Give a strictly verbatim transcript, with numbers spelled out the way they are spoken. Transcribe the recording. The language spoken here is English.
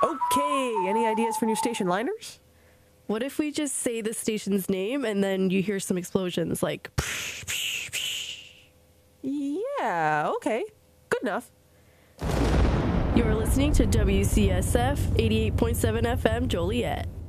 Okay, any ideas for new station liners? What if we just say the station's name and then you hear some explosions like... Yeah, okay. Good enough. You're listening to W C S F eighty-eight point seven F M Joliet.